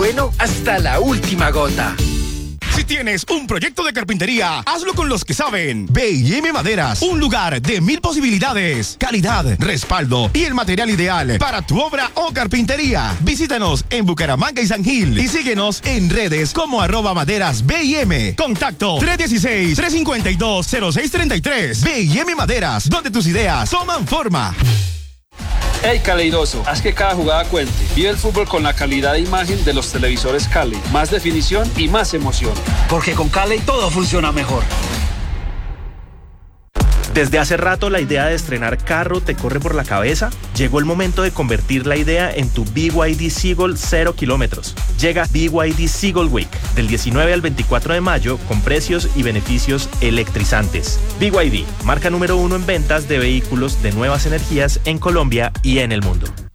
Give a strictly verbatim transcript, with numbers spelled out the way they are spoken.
bueno hasta la última gota. Si tienes un proyecto de carpintería, hazlo con los que saben. B y M Maderas, un lugar de mil posibilidades, calidad, respaldo y el material ideal para tu obra o carpintería. Visítanos en Bucaramanga y San Gil y síguenos en redes como arroba maderas B y M. Contacto tres uno seis, tres cinco dos, cero seis tres tres. B y M Maderas, donde tus ideas toman forma. Hey Caleidoso, haz que cada jugada cuente. Vive el fútbol con la calidad de imagen de los televisores Cali. Más definición y más emoción. Porque con Cali todo funciona mejor. ¿Desde hace rato la idea de estrenar carro te corre por la cabeza? Llegó el momento de convertir la idea en tu B Y D Seagull cero kilómetros. Llega B Y D Seagull Week, del diecinueve al veinticuatro de mayo, con precios y beneficios electrizantes. B Y D, marca número uno en ventas de vehículos de nuevas energías en Colombia y en el mundo.